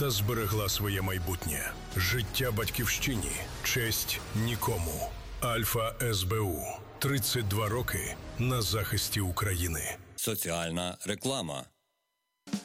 та зберегла своє майбутнє. Життя батьківщині, честь нікому. Альфа СБУ. 32 роки на захисті України. Соціальна реклама.